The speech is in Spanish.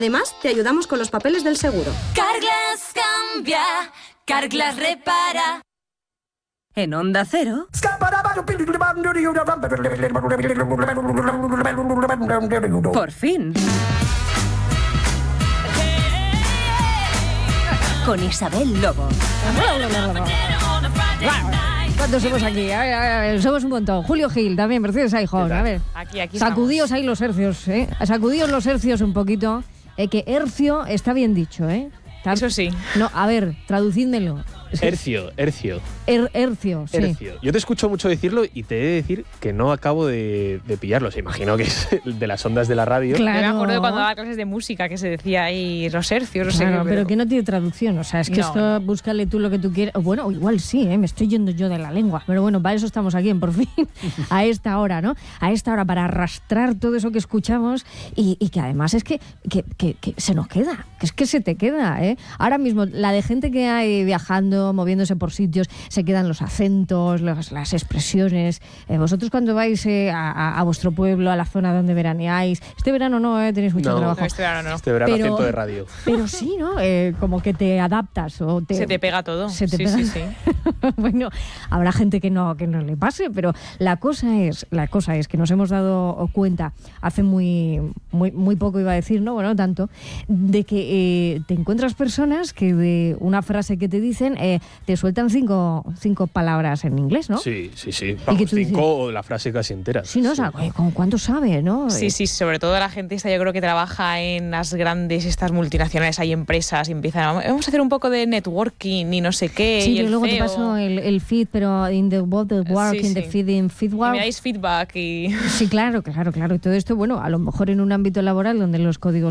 Además, te ayudamos con los papeles del seguro. Carglass cambia, Carglass repara. En Onda Cero. Por fin. Con Isabel Lobo. ¿Cuántos somos aquí? Somos un montón. Julio Gil también, Mercedes Aijón. A ver, Aquí sacudíos estamos. ahí los hercios, ¿eh? Sacudíos los hercios un poquito. Que hercio está bien dicho, ¿eh? Eso sí. No, a ver, traducídmelo. Hercio. Hercio, sí. Hercio. Yo te escucho mucho decirlo y te he de decir que no acabo de pillarlo. Se imagino que es el de las ondas de la radio. Claro. Yo me acuerdo de cuando daba clases de música que se decía ahí los hercios, no sé Claro, qué. pero que no tiene traducción, o sea, es que No, esto, no. búscale tú lo que tú quieras. Bueno, igual sí, me estoy yendo yo de la lengua, pero bueno, para eso estamos aquí, Por Fin, a esta hora, ¿no? A esta hora, para arrastrar todo eso que escuchamos y que además es que se nos queda, que es que se te queda, ¿eh? Ahora mismo, la de gente que hay viajando, moviéndose por sitios, se quedan los acentos, las expresiones. Vosotros cuando vais a vuestro pueblo, a la zona donde veraneáis, este verano no, tenéis mucho trabajo. No, este verano no. Este verano Pero- acento de radio. Pero sí, ¿no? Como que te adaptas o Se te pega todo. Se te sí, pega. sí. Bueno, habrá gente que no le pase, pero la cosa es que nos hemos dado cuenta hace muy poco, iba a decir, no, bueno, tanto, de que te encuentras personas que de una frase que te dicen te sueltan cinco palabras en inglés, ¿no? Sí. que Vamos, tú dices- 5 o la frase casi entera. Sí, ¿no? O sea, ¿con cuánto sabe, no? Sí, sobre todo la gente esta, yo creo que trabaja en las grandes, estas multinacionales, hay empresas y empiezan, vamos a hacer un poco de networking y no sé qué. Sí, y yo el luego te CEO. paso el feed, pero in the world of work, Sí, in the sí. feed, in Y feedwork. me dais feedback y... Sí, claro. Y todo esto, bueno, a lo mejor en un ámbito laboral donde los códigos